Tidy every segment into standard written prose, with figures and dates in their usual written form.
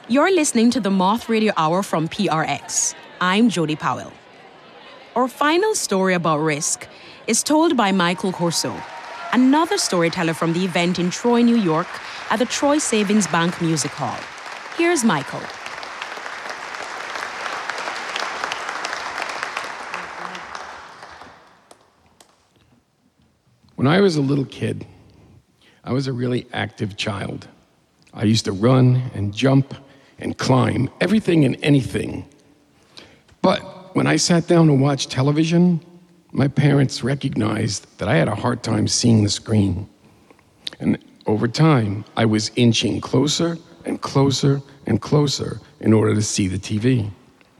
You're listening to the Moth Radio Hour from PRX. I'm Jody Powell. Our final story about risk is told by Michael Corso, another storyteller from the event in Troy, New York at the Troy Savings Bank Music Hall. Here's Michael. When I was a little kid, I was a really active child. I used to run and jump and climb, everything and anything. But when I sat down to watch television, my parents recognized that I had a hard time seeing the screen. And over time, I was inching closer and closer and closer in order to see the TV.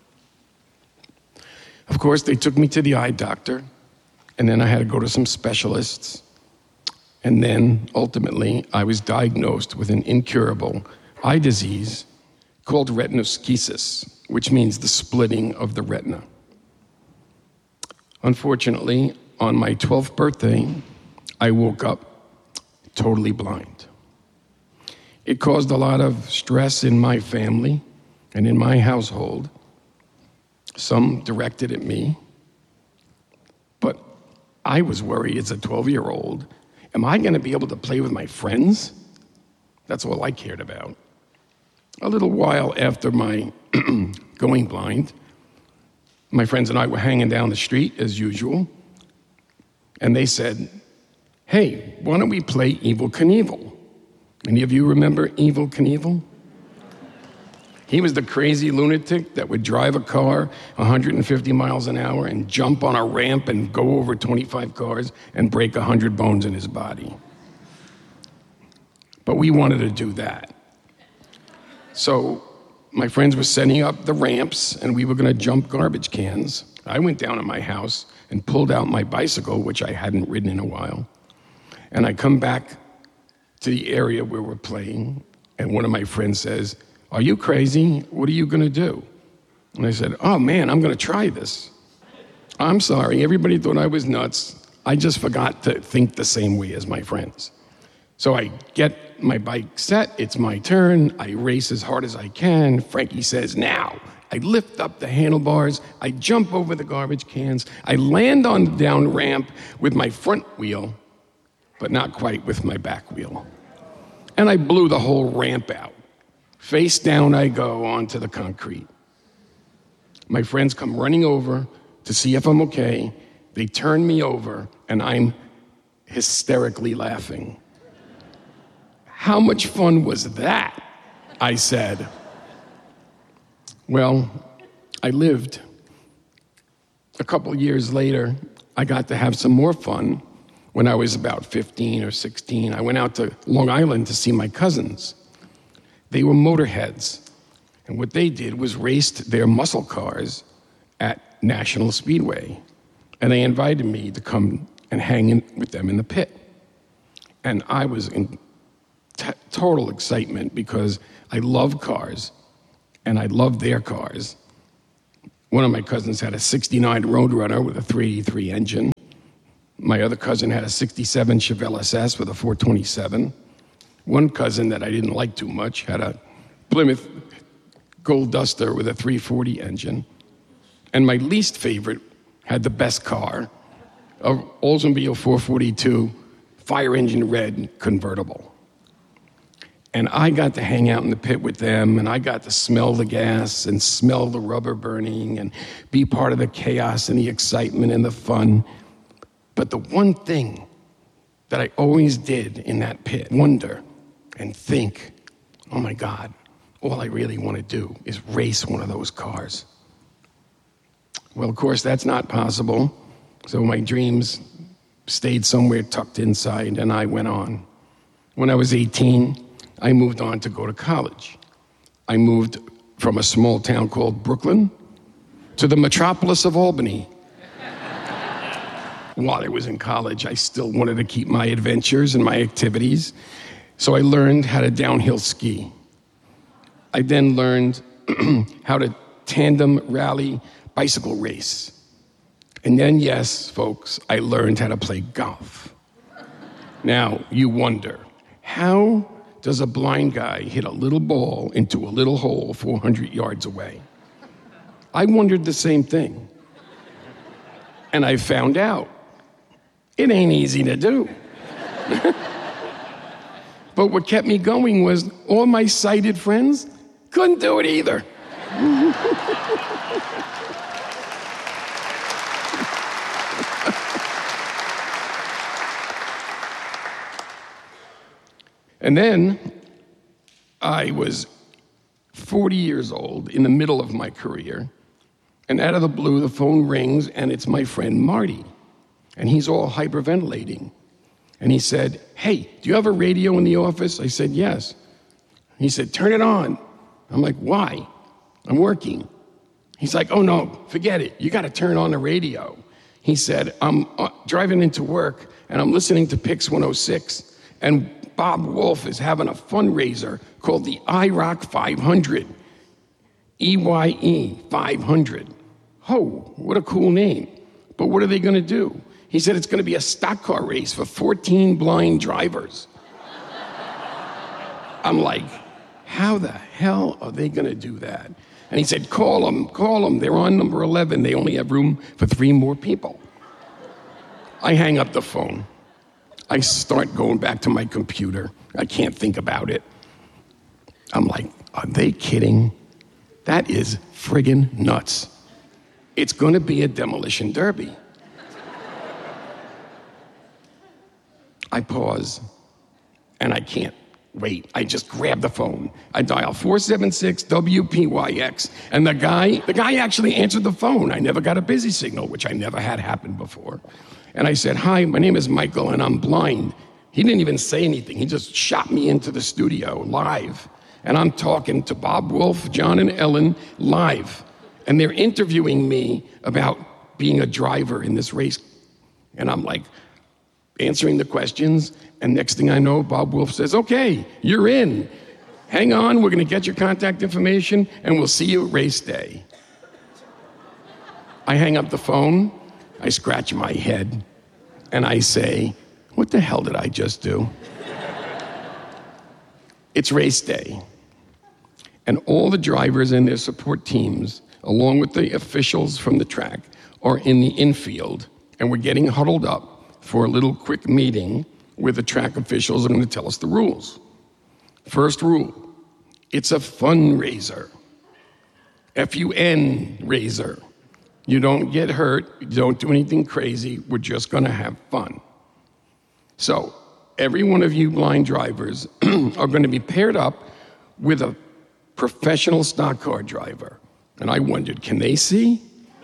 Of course, they took me to the eye doctor, and then I had to go to some specialists. And then, ultimately, I was diagnosed with an incurable eye disease called retinoschisis, which means the splitting of the retina. Unfortunately, on my 12th birthday, I woke up totally blind. It caused a lot of stress in my family and in my household. Some directed at me, but I was worried as a 12-year-old, am I going to be able to play with my friends? That's all I cared about. A little while after my going blind, my friends and I were hanging down the street as usual, and they said, hey, why don't we play Evel Knievel? Any of you remember Evel Knievel? He was the crazy lunatic that would drive a car 150 miles an hour and jump on a ramp and go over 25 cars and break 100 bones in his body. But we wanted to do that. So my friends were setting up the ramps, and we were going to jump garbage cans. I went down to my house and pulled out my bicycle, which I hadn't ridden in a while. And I come back to the area where we're playing, and one of my friends says, are you crazy? What are you going to do? And I said, oh, man, I'm going to try this. I'm sorry. Everybody thought I was nuts. I just forgot to think the same way as my friends. So I get my bike set. It's my turn. I race as hard as I can. Frankie says, now. I lift up the handlebars. I jump over the garbage cans. I land on the down ramp with my front wheel, but not quite with my back wheel. And I blew the whole ramp out. Face down I go onto the concrete. My friends come running over to see if I'm okay. They turn me over, and I'm hysterically laughing. How much fun was that? I said. Well, I lived. A couple years later, I got to have some more fun. When I was about 15 or 16, I went out to Long Island to see my cousins. They were motorheads, and what they did was raced their muscle cars at National Speedway, and they invited me to come and hang in with them in the pit. And I was in total excitement because I love cars, and I love their cars. One of my cousins had a 69 Roadrunner with a 383 engine. My other cousin had a 67 Chevelle SS with a 427. One cousin that I didn't like too much had a Plymouth Gold Duster with a 340 engine. And my least favorite had the best car, a Oldsmobile 442 fire engine red convertible. And I got to hang out in the pit with them, and I got to smell the gas and smell the rubber burning and be part of the chaos and the excitement and the fun. But the one thing that I always did in that pit, wonder and think, oh my God, all I really want to do is race one of those cars. Well, of course, that's not possible. So my dreams stayed somewhere tucked inside, and I went on. When I was 18, I moved on to go to college. I moved from a small town called Brooklyn to the metropolis of Albany. While I was in college, I still wanted to keep my adventures and my activities, so I learned how to downhill ski. I then learned how to tandem rally bicycle race. And then, yes, folks, I learned how to play golf. Now, you wonder, how does a blind guy hit a little ball into a little hole 400 yards away? I wondered the same thing. And I found out it ain't easy to do. But what kept me going was all my sighted friends couldn't do it either. And then I was 40 years old, in the middle of my career, and out of the blue, the phone rings, and it's my friend Marty. And he's all hyperventilating. And he said, "Hey, do you have a radio in the office?" I said, "Yes." He said, "Turn it on." I'm like, "Why? I'm working." He's like, "Oh, no, forget it. You got to turn on the radio." He said, "I'm driving into work, and I'm listening to Pix 106, and Bob Wolf is having a fundraiser called the IROC 500, EYE 500. Oh, what a cool name. But what are they going to do? He said it's going to be a stock car race for 14 blind drivers. I'm like, how the hell are they going to do that? And he said, call them. They're on number 11. They only have room for 3 more people. I hang up the phone. I start going back to my computer. I can't think about it. I'm like, are they kidding? That is friggin' nuts. It's going to be a demolition derby. I pause, and I can't wait. I just grab the phone. I dial 476 WPYX, and the guy actually answered the phone. I never got a busy signal, which I never had happen before. And I said, "Hi, my name is Michael, and I'm blind." He didn't even say anything. He just shot me into the studio live. And I'm talking to Bob Wolf, John, and Ellen live. And they're interviewing me about being a driver in this race. And I'm like, answering the questions, and next thing I know, Bob Wolf says, "Okay, you're in. Hang on, we're going to get your contact information, and we'll see you at race day." I hang up the phone, I scratch my head, and I say, what the hell did I just do? It's race day, and all the drivers and their support teams, along with the officials from the track, are in the infield, and we're getting huddled up for a little quick meeting where the track officials are going to tell us the rules. First rule, it's a fundraiser. F-U-N raiser. You don't get hurt, you don't do anything crazy, we're just going to have fun. So every one of you blind drivers are going to be paired up with a professional stock car driver. And I wondered, can they see?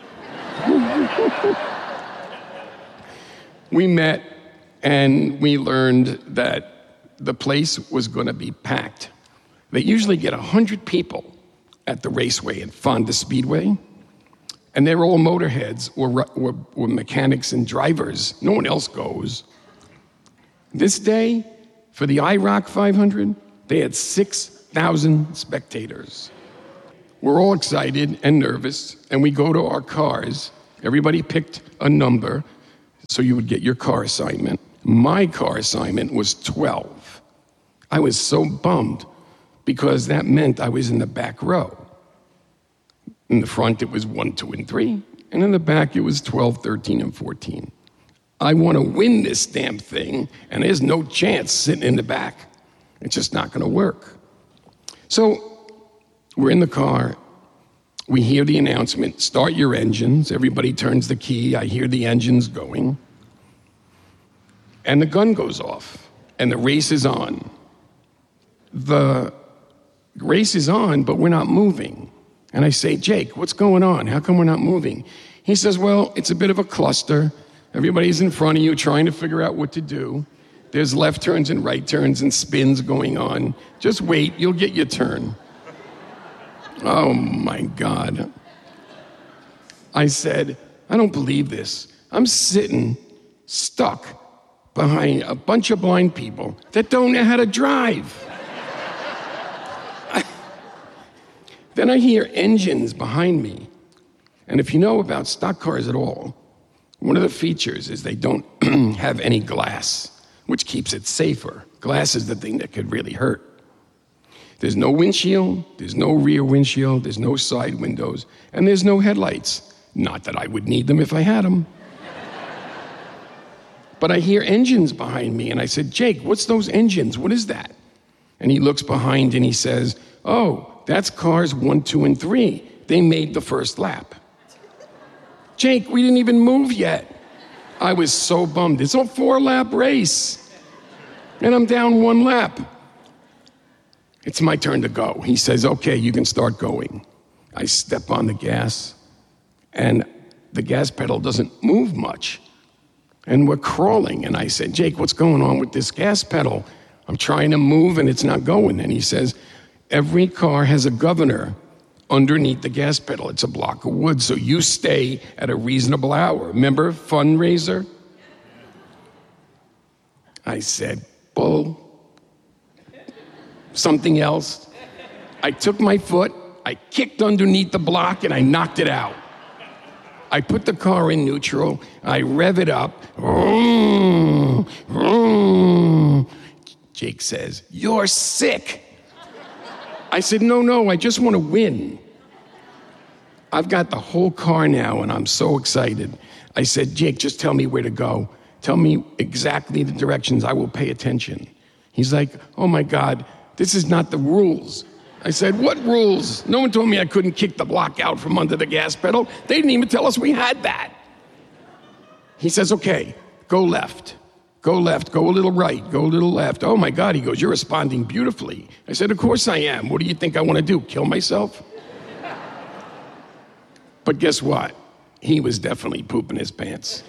We met, and we learned that the place was going to be packed. They usually get 100 people at the raceway at Fonda Speedway, and they're all motorheads or mechanics and drivers. No one else goes. This day, for the IROC 500, they had 6,000 spectators. We're all excited and nervous, and we go to our cars. Everybody picked a number, so you would get your car assignment. My car assignment was 12. I was so bummed because that meant I was in the back row. In the front, it was 1, 2, and 3. And in the back, it was 12, 13, and 14. I want to win this damn thing, and there's no chance sitting in the back. It's just not going to work. So we're in the car. We hear the announcement, "Start your engines." Everybody turns the key. I hear the engines going. And the gun goes off, and the race is on. The race is on, but we're not moving. And I say, "Jake, what's going on? How come we're not moving?" He says, "Well, it's a bit of a cluster. Everybody's in front of you trying to figure out what to do. There's left turns and right turns and spins going on. Just wait, you'll get your turn." Oh my God. I said, I don't believe this. I'm sitting stuck behind a bunch of blind people that don't know how to drive. Then I hear engines behind me. And if you know about stock cars at all, one of the features is they don't have any glass, which keeps it safer, Glass is the thing that could really hurt. There's no windshield, there's no rear windshield, there's no side windows, and there's no headlights. Not that I would need them if I had them. But I hear engines behind me, and I said, Jake, what's those engines? What is that? And he looks behind and he says, oh, that's cars 1, 2, and 3. They made the first lap. Jake, we didn't even move yet. I was so bummed. It's a 4-lap race. And I'm down 1 lap. It's my turn to go. He says, okay, you can start going. I step on the gas, and the gas pedal doesn't move much. And we're crawling. And I said, Jake, what's going on with this gas pedal? I'm trying to move, and it's not going. And he says, every car has a governor underneath the gas pedal. It's a block of wood, so you stay at a reasonable hour. Remember, fundraiser? I said, bull. Something else. I took my foot, I kicked underneath the block, and I knocked it out. I put the car in neutral, I rev it up. Jake says, you're sick. I said, no, I just want to win. I've got the whole car now, and I'm so excited. I said, Jake, just tell me where to go. Tell me exactly the directions. I will pay attention. He's like, oh my God, this is not the rules. I said, what rules? No one told me I couldn't kick the block out from under the gas pedal. They didn't even tell us we had that. He says, okay, go left. Go left, go a little right, go a little left. Oh my God, he goes, you're responding beautifully. I said, of course I am. What do you think I want to do, kill myself? But guess what? He was definitely pooping his pants.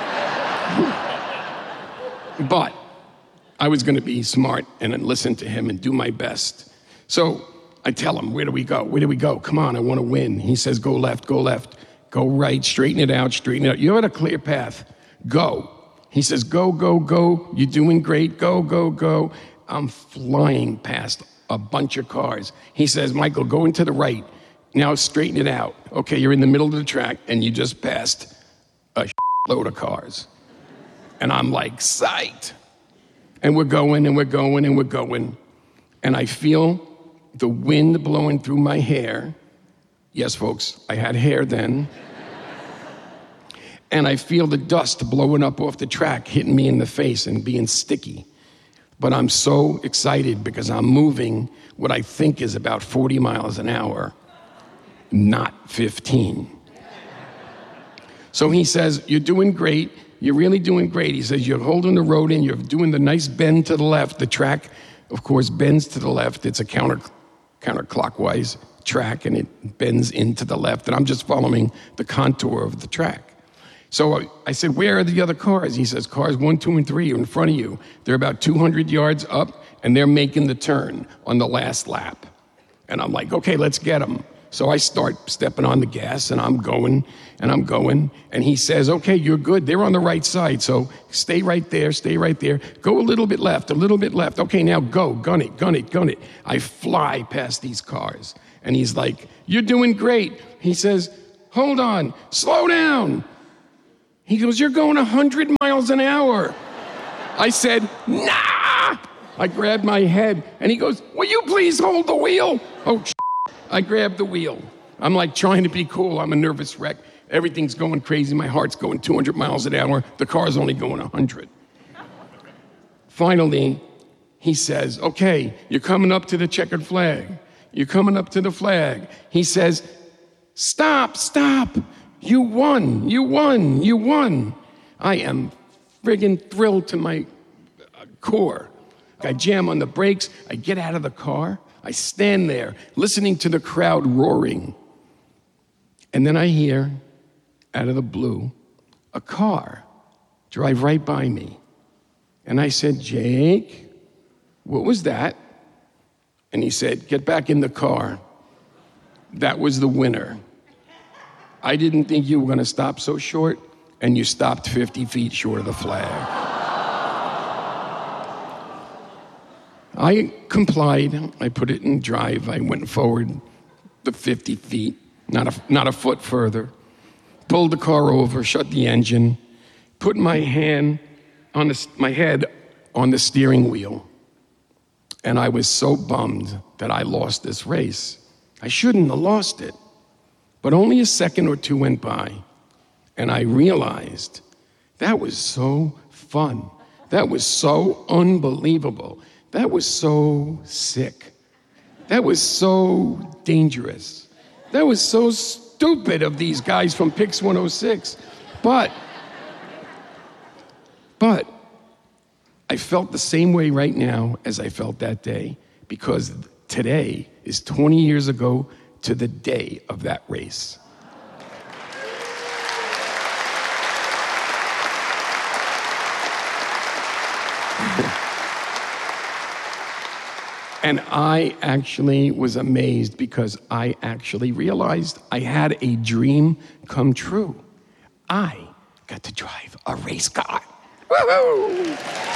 But I was going to be smart and listen to him and do my best. So I tell him, where do we go? Where do we go? Come on, I want to win. He says, go left, go left. Go right, straighten it out, straighten it out. You're at a clear path. Go. He says, go, go, go. You're doing great. Go, go, go. I'm flying past a bunch of cars. He says, Michael, go into the right. Now straighten it out. Okay, you're in the middle of the track, and you just passed a load of cars. And I'm like, psyched. And we're going, and we're going, and we're going. And I feel the wind blowing through my hair. Yes, folks, I had hair then. And I feel the dust blowing up off the track, hitting me in the face and being sticky. But I'm so excited because I'm moving what I think is about 40 miles an hour, not 15. So he says, you're doing great. You're really doing great. He says, you're holding the road in. You're doing the nice bend to the left. The track, of course, bends to the left. It's a counterclockwise track, and it bends into the left. And I'm just following the contour of the track. So I said, where are the other cars? He says, cars 1, 2, and 3 are in front of you. They're about 200 yards up, and they're making the turn on the last lap. And I'm like, okay, let's get them. So I start stepping on the gas, and I'm going, and I'm going. And he says, okay, you're good. They're on the right side, so stay right there, stay right there. Go a little bit left, a little bit left. Okay, now go, gun it, gun it, gun it. I fly past these cars. And he's like, you're doing great. He says, hold on, slow down. He goes, you're going 100 miles an hour. I said, nah. I grabbed my head, and he goes, will you please hold the wheel? Oh, I grabbed the wheel. I'm like trying to be cool. I'm a nervous wreck. Everything's going crazy. My heart's going 200 miles an hour. The car's only going 100. Finally, he says, okay, you're coming up to the checkered flag. You're coming up to the flag. He says, stop, stop. You won, you won, you won. I am friggin' thrilled to my core. I jam on the brakes. I get out of the car. I stand there listening to the crowd roaring. And then I hear, out of the blue, a car drive right by me. And I said, Jake, what was that? And he said, get back in the car. That was the winner. I didn't think you were going to stop so short, and you stopped 50 feet short of the flag. I complied. I put it in drive. I went forward the 50 feet, not a foot further, pulled the car over, shut the engine, put my head on the steering wheel, And I was so bummed that I lost this race. I shouldn't have lost it. But only a second or two went by, and I realized that was so fun. That was so unbelievable. That was so sick. That was so dangerous. That was so stupid of these guys from Pix 106. But I felt the same way right now as I felt that day, because today is 20 years ago to the day of that race. And I actually was amazed because I actually realized I had a dream come true. I got to drive a race car. Woo-hoo!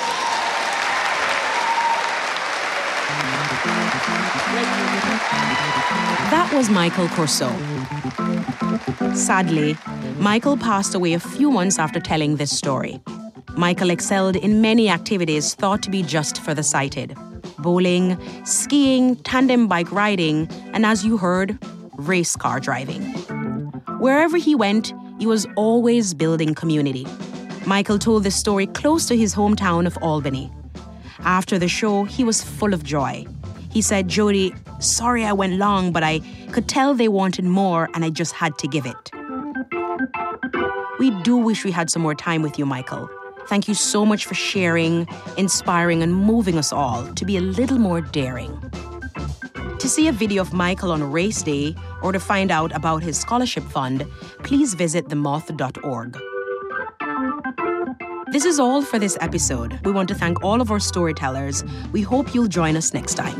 That was Michael Corso. Sadly, Michael passed away a few months after telling this story. Michael excelled in many activities thought to be just for the sighted: bowling, skiing, tandem bike riding, and as you heard, race car driving. Wherever he went, he was always building community. Michael told this story close to his hometown of Albany. After the show, he was full of joy. He said, "Jody, sorry I went long, but I could tell they wanted more and I just had to give it." We do wish we had some more time with you, Michael. Thank you so much for sharing, inspiring, and moving us all to be a little more daring. To see a video of Michael on race day or to find out about his scholarship fund, please visit themoth.org. This is all for this episode. We want to thank all of our storytellers. We hope you'll join us next time.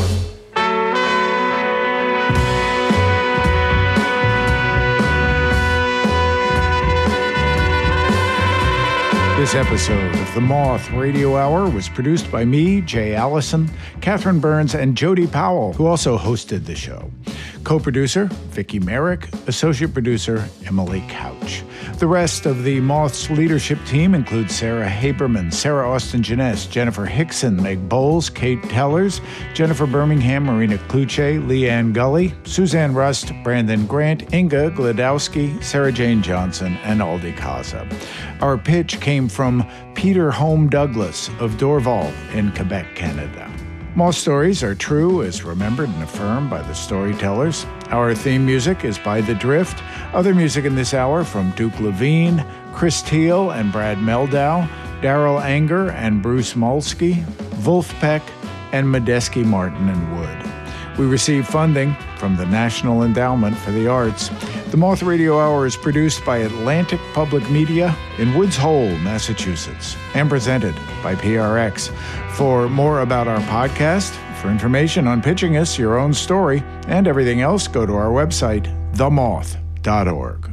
This episode of The Moth Radio Hour was produced by me, Jay Allison, Catherine Burns, and Jody Powell, who also hosted the show. Co-producer, Vicki Merrick. Associate producer, Emily Couch. The rest of the Moth's leadership team includes Sarah Haberman, Sarah Austin-Jeunesse, Jennifer Hickson, Meg Bowles, Kate Tellers, Jennifer Birmingham, Marina Kluche, Leanne Gully, Suzanne Rust, Brandon Grant, Inga Gladowski, Sarah Jane Johnson, and Aldi Kaza. Our pitch came from Peter Home Douglas of Dorval in Quebec, Canada. Moth stories are true as remembered and affirmed by the storytellers. Our theme music is by The Drift. Other music in this hour from Duke Levine, Chris Teal and Brad Meldow, Daryl Anger and Bruce Molsky, Wolfpack, and Medeski Martin and Wood. We receive funding from the National Endowment for the Arts. The Moth Radio Hour is produced by Atlantic Public Media in Woods Hole, Massachusetts, and presented by PRX. For more about our podcast, for information on pitching us your own story, and everything else, go to our website, themoth.org.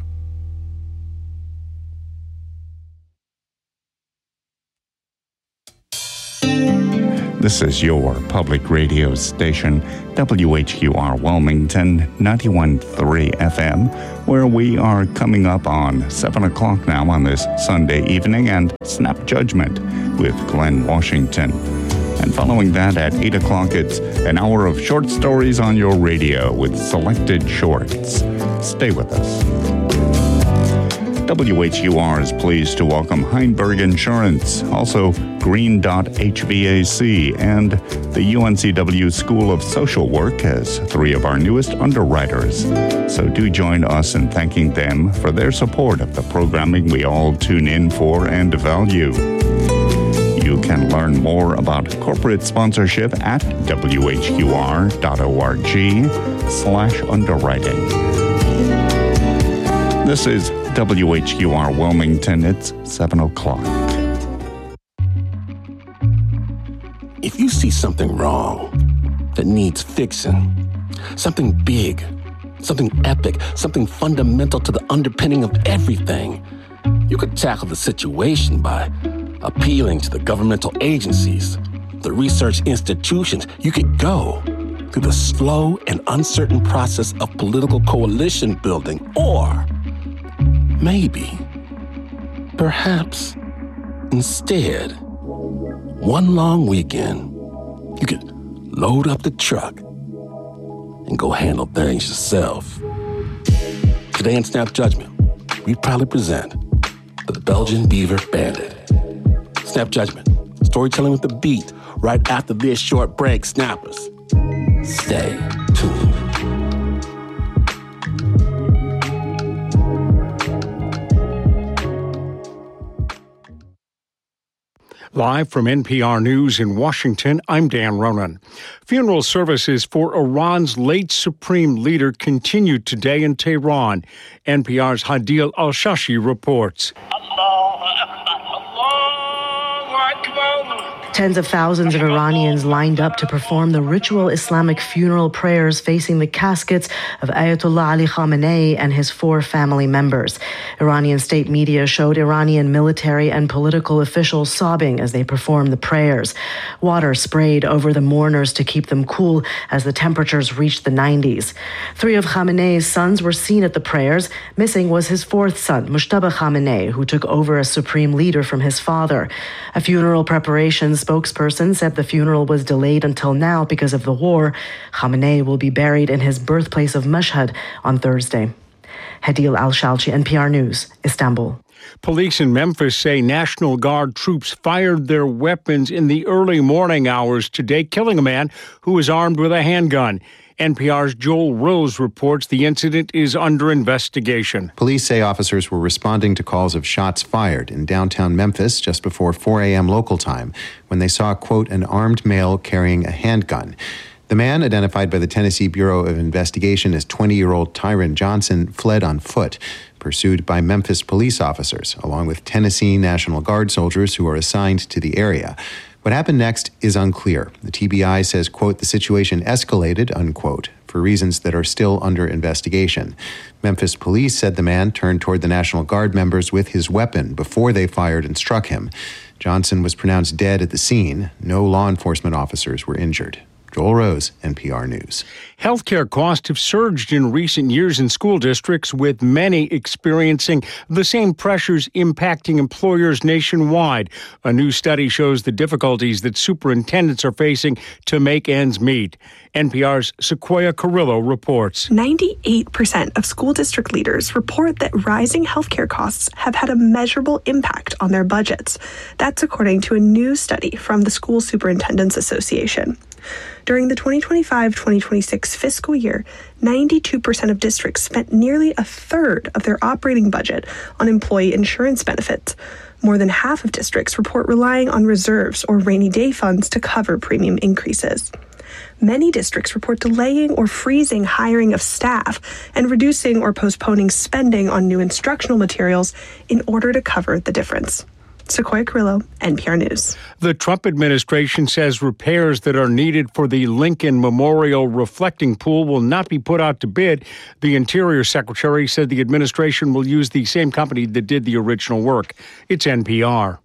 This is your public radio station, WHQR Wilmington, 91.3 FM, where we are coming up on 7 o'clock now on this Sunday evening, and Snap Judgment with Glenn Washington. And following that at 8 o'clock, it's an hour of short stories on your radio with selected shorts. Stay with us. WHUR is pleased to welcome Heinberg Insurance, also Green Dot HVAC, and the UNCW School of Social Work as three of our newest underwriters. So do join us in thanking them for their support of the programming we all tune in for and value. You can learn more about corporate sponsorship at whur.org/underwriting. This is WHQR Wilmington. It's 7 o'clock. If you see something wrong that needs fixing, something big, something epic, something fundamental to the underpinning of everything, you could tackle the situation by appealing to the governmental agencies, the research institutions. You could go through the slow and uncertain process of political coalition building, or maybe, perhaps, instead, one long weekend, you could load up the truck, and go handle things yourself. Today in Snap Judgment, we proudly present the Belgian Beaver Bandit. Snap Judgment, storytelling with the beat, right after this short break. Snappers, stay tuned. Live from NPR News in Washington, I'm Dan Ronan. Funeral services for Iran's late supreme leader continued today in Tehran. NPR's Hadil Al-Shashi reports. Tens of thousands of Iranians lined up to perform the ritual Islamic funeral prayers facing the caskets of Ayatollah Ali Khamenei and his 4 family members. Iranian state media showed Iranian military and political officials sobbing as they performed the prayers. Water sprayed over the mourners to keep them cool as the temperatures reached the 90s. 3 of Khamenei's sons were seen at the prayers. Missing was his 4th son, Mujtaba Khamenei, who took over as supreme leader from his father. A funeral preparations spokesperson said the funeral was delayed until now because of the war. Khamenei will be buried in his birthplace of Mashhad on Thursday. Hadil Al-Shalchi, NPR News, Istanbul. Police in Memphis say National Guard troops fired their weapons in the early morning hours today, killing a man who was armed with a handgun. NPR's Joel Rose reports the incident is under investigation. Police say officers were responding to calls of shots fired in downtown Memphis just before 4 a.m. local time when they saw, quote, an armed male carrying a handgun. The man, identified by the Tennessee Bureau of Investigation as 20-year-old Tyron Johnson, fled on foot, pursued by Memphis police officers, along with Tennessee National Guard soldiers who are assigned to the area. What happened next is unclear. The TBI says, quote, the situation escalated, unquote, for reasons that are still under investigation. Memphis police said the man turned toward the National Guard members with his weapon before they fired and struck him. Johnson was pronounced dead at the scene. No law enforcement officers were injured. Joel Rose, NPR News. Healthcare costs have surged in recent years in school districts, with many experiencing the same pressures impacting employers nationwide. A new study shows the difficulties that superintendents are facing to make ends meet. NPR's Sequoia Carrillo reports. 98% of school district leaders report that rising healthcare costs have had a measurable impact on their budgets. That's according to a new study from the School Superintendents Association. During the 2025-2026 fiscal year, 92% of districts spent nearly a third of their operating budget on employee insurance benefits. More than half of districts report relying on reserves or rainy day funds to cover premium increases. Many districts report delaying or freezing hiring of staff and reducing or postponing spending on new instructional materials in order to cover the difference. Sequoia Carrillo, NPR News. The Trump administration says repairs that are needed for the Lincoln Memorial reflecting pool will not be put out to bid. The Interior Secretary said the administration will use the same company that did the original work. It's NPR.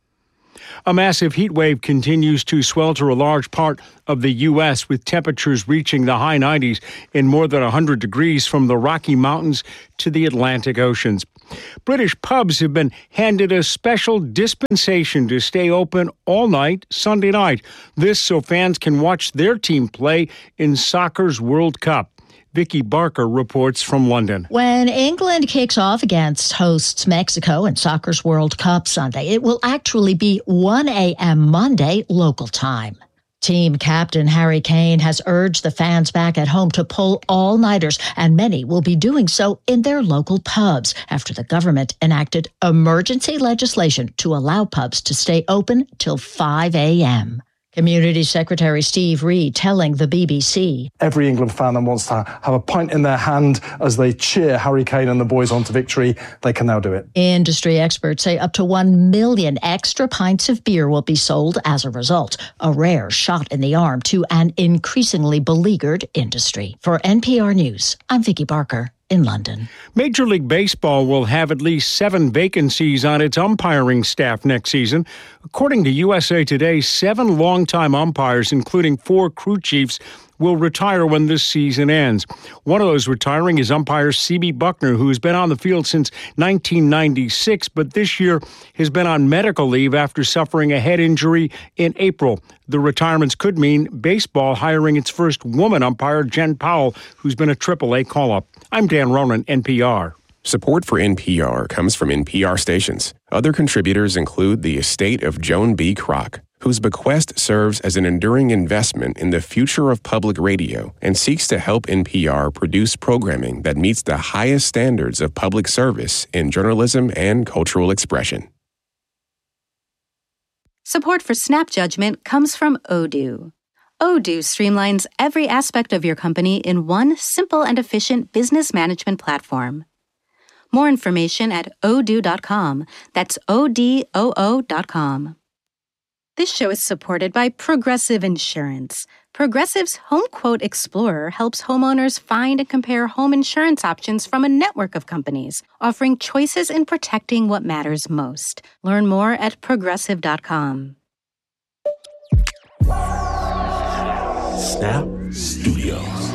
A massive heat wave continues to swelter a large part of the U.S., with temperatures reaching the high 90s in more than 100 degrees from the Rocky Mountains to the Atlantic Oceans. British pubs have been handed a special dispensation to stay open all night Sunday night. This so fans can watch their team play in soccer's World Cup. Vicky Barker reports from London. When England kicks off against hosts Mexico in soccer's World Cup Sunday, it will actually be 1 a.m. Monday local time. Team captain Harry Kane has urged the fans back at home to pull all-nighters, and many will be doing so in their local pubs after the government enacted emergency legislation to allow pubs to stay open till 5 a.m. Community Secretary Steve Reed telling the BBC. Every England fan that wants to have a pint in their hand as they cheer Harry Kane and the boys on to victory, they can now do it. Industry experts say up to 1 million extra pints of beer will be sold as a result, a rare shot in the arm to an increasingly beleaguered industry. For NPR News, I'm Vicky Barker in London. Major League Baseball will have at least 7 vacancies on its umpiring staff next season. According to USA Today, 7 longtime umpires, including 4 crew chiefs, will retire when this season ends. One of those retiring is umpire C.B. Buckner, who's been on the field since 1996, but this year has been on medical leave after suffering a head injury in April. The retirements could mean baseball hiring its first woman umpire, Jen Powell, who's been a AAA call-up. I'm Dan Ronan, NPR. Support for NPR comes from NPR stations. Other contributors include the estate of Joan B. Kroc, whose bequest serves as an enduring investment in the future of public radio and seeks to help NPR produce programming that meets the highest standards of public service in journalism and cultural expression. Support for Snap Judgment comes from Odoo. Odoo streamlines every aspect of your company in one simple and efficient business management platform. More information at odoo.com. That's ODOO.com. This show is supported by Progressive Insurance. Progressive's Home Quote Explorer helps homeowners find and compare home insurance options from a network of companies, offering choices in protecting what matters most. Learn more at progressive.com. Snap Studios.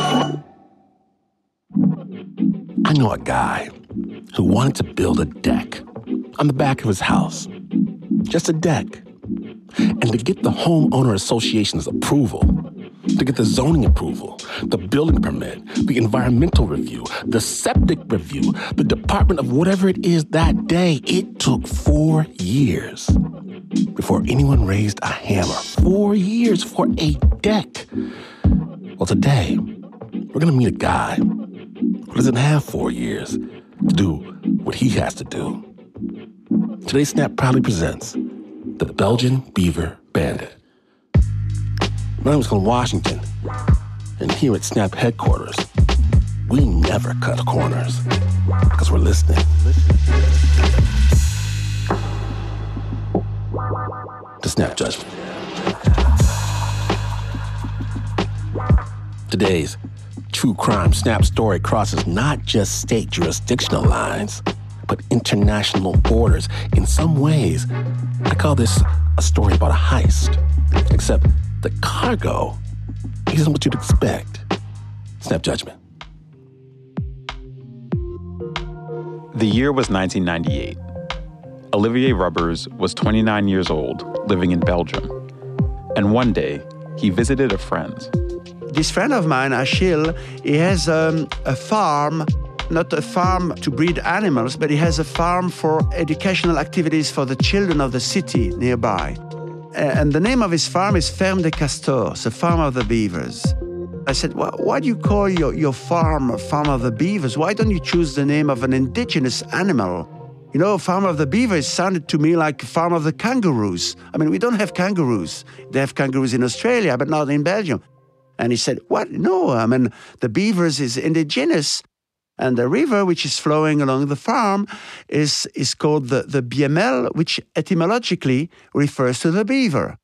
I know a guy who wanted to build a deck on the back of his house. Just a deck. And to get the homeowner association's approval, to get the zoning approval, the building permit, the environmental review, the septic review, the department of whatever it is that day, it took 4 years before anyone raised a hammer. 4 years for a deck. Well, today, we're going to meet a guy who doesn't have 4 years to do what he has to do. Today's Snap proudly presents the Belgian Beaver Bandit. My name is Glenn Washington, and here at Snap headquarters, we never cut corners because we're listening. To Snap Judgment. Today's true crime Snap story crosses not just state jurisdictional lines, but international borders. In some ways, I call this a story about a heist, except the cargo isn't what you'd expect. Snap Judgment. The year was 1998. Olivier Rubbers was 29 years old, living in Belgium. And one day, he visited a friend. This friend of mine, Achille, he has a farm, not a farm to breed animals, but he has a farm for educational activities for the children of the city nearby. And the name of his farm is Ferme des Castors, the farm of the beavers. I said, well, why do you call your farm Farm of the Beavers? Why don't you choose the name of an indigenous animal? You know, Farm of the Beavers sounded to me like Farm of the Kangaroos. I mean, we don't have kangaroos. They have kangaroos in Australia, but not in Belgium. And he said, what? No, I mean, the beavers is indigenous. And the river, which is flowing along the farm, is called the Biemel, which etymologically refers to the beaver.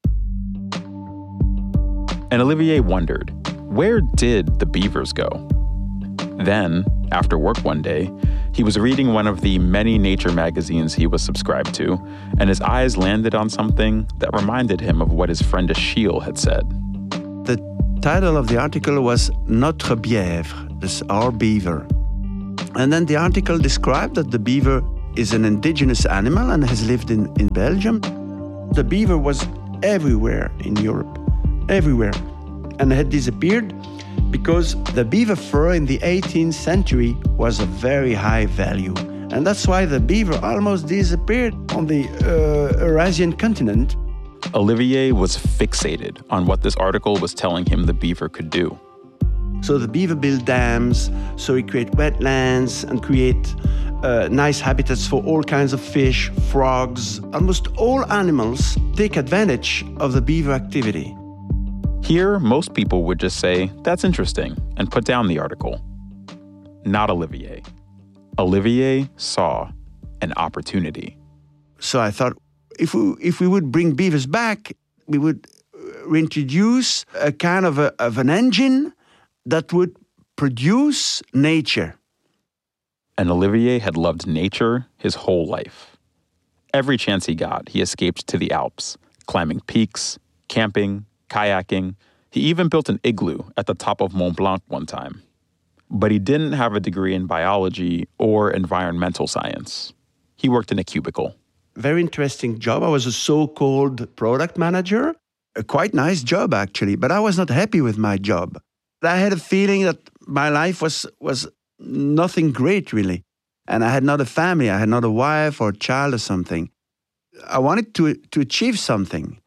And Olivier wondered, where did the beavers go? Then, after work one day, he was reading one of the many nature magazines he was subscribed to, and his eyes landed on something that reminded him of what his friend Achille had said. The title of the article was Notre Bièvre, this our beaver. And then the article described that the beaver is an indigenous animal and has lived in Belgium. The beaver was everywhere in Europe, everywhere, and had disappeared because the beaver fur in the 18th century was of very high value. And that's why the beaver almost disappeared on the Eurasian continent. Olivier was fixated on what this article was telling him the beaver could do. So the beaver build dams, so he create wetlands and create nice habitats for all kinds of fish, frogs. Almost all animals take advantage of the beaver activity. Here, most people would just say, that's interesting, and put down the article. Not Olivier. Olivier saw an opportunity. So I thought, if we would bring beavers back, we would reintroduce a kind of an engine that would produce nature. And Olivier had loved nature his whole life. Every chance he got, he escaped to the Alps, climbing peaks, camping, kayaking. He even built an igloo at the top of Mont Blanc one time. But he didn't have a degree in biology or environmental science. He worked in a cubicle. Very interesting job. I was a so-called product manager. A quite nice job, actually, but I was not happy with my job. I had a feeling that my life was nothing great, really. And I had not a family. I had not a wife or a child or something. I wanted to achieve something.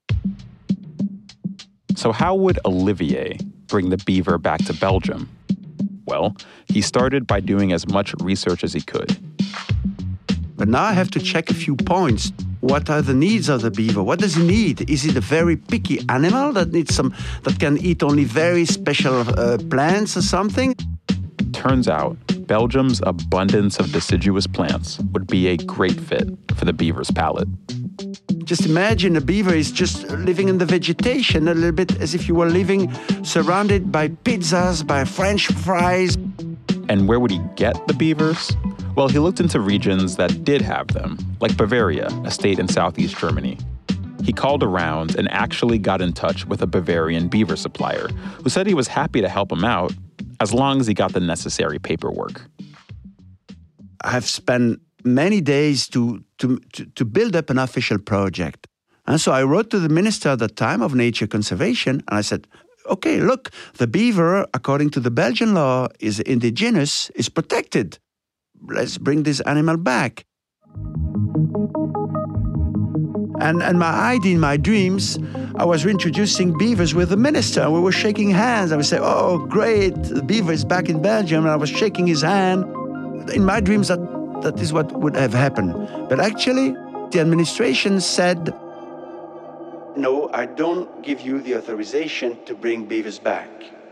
So how would Olivier bring the beaver back to Belgium? Well, he started by doing as much research as he could. But now I have to check a few points. What are the needs of the beaver? What does he need? Is it a very picky animal that can eat only very special plants or something? Turns out, Belgium's abundance of deciduous plants would be a great fit for the beaver's palate. Just imagine a beaver is just living in the vegetation, a little bit as if you were living surrounded by pizzas, by French fries. And where would he get the beavers? Well, he looked into regions that did have them, like Bavaria, a state in southeast Germany. He called around and actually got in touch with a Bavarian beaver supplier who said he was happy to help him out as long as he got the necessary paperwork. I have spent many days to build up an official project. And so I wrote to the minister at the time of nature conservation, and I said, okay, look, the beaver, according to the Belgian law, is indigenous, is protected. Let's bring this animal back. And my idea in my dreams, I was reintroducing beavers with the minister. And we were shaking hands. I would say, oh, great, the beaver is back in Belgium. And I was shaking his hand. In my dreams, that is what would have happened. But actually, the administration said, no, I don't give you the authorization to bring beavers back.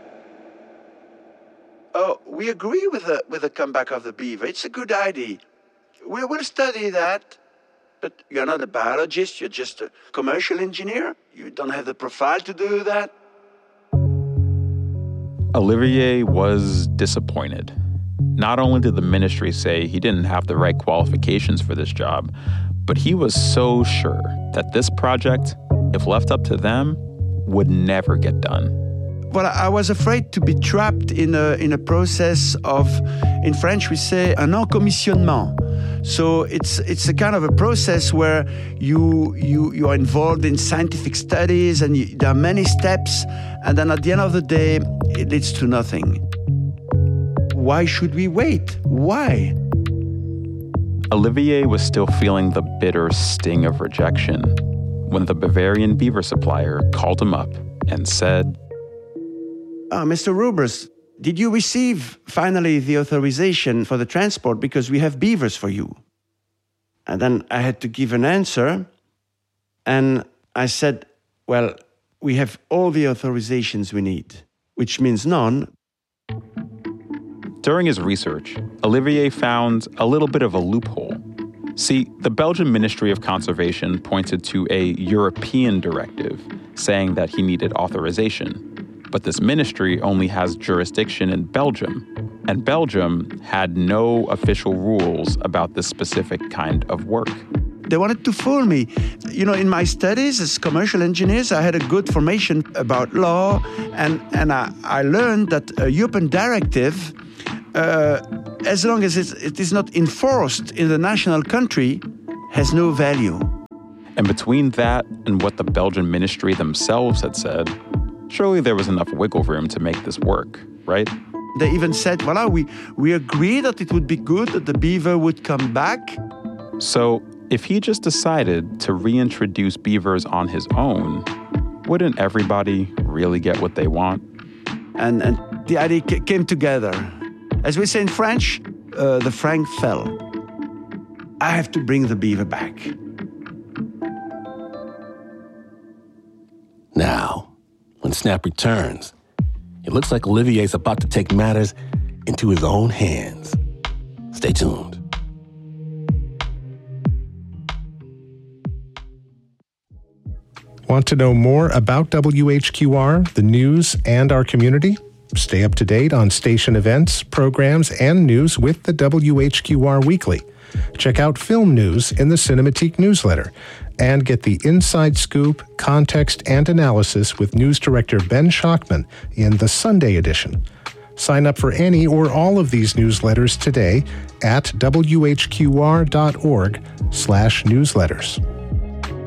Oh, we agree with the comeback of the beaver. It's a good idea. We will study that. But you're not a biologist. You're just a commercial engineer. You don't have the profile to do that. Olivier was disappointed. Not only did the ministry say he didn't have the right qualifications for this job, but he was so sure that this project, if left up to them, would never get done. Well, I was afraid to be trapped in a process of, in French we say, un encommissionnement. So it's a kind of a process where you are involved in scientific studies and there are many steps, and then at the end of the day, it leads to nothing. Why should we wait? Why? Olivier was still feeling the bitter sting of rejection when the Bavarian beaver supplier called him up and said, Mr. Roubers, did you receive finally the authorization for the transport because we have beavers for you? And then I had to give an answer, and I said, well, we have all the authorizations we need, which means none. During his research, Olivier found a little bit of a loophole. See, the Belgian Ministry of Conservation pointed to a European directive saying that he needed authorization. But this ministry only has jurisdiction in Belgium, and Belgium had no official rules about this specific kind of work. They wanted to fool me. You know, in my studies as commercial engineers, I had a good formation about law, and I learned that a European directive, as long as it is not enforced in the national country, has no value. And between that and what the Belgian ministry themselves had said, surely there was enough wiggle room to make this work, right? They even said, voila, we agree that it would be good that the beaver would come back. So if he just decided to reintroduce beavers on his own, wouldn't everybody really get what they want? And the idea came together. As we say in French, the franc fell. I have to bring the beaver back. Now, when Snap returns, it looks like Olivier's about to take matters into his own hands. Stay tuned. Want to know more about WHQR, the news, and our community? Stay up to date on station events, programs, and news with the WHQR Weekly. Check out film news in the Cinematique newsletter and get the inside scoop, context, and analysis with news director Ben Schachman in the Sunday edition. Sign up for any or all of these newsletters today at whqr.org/newsletters.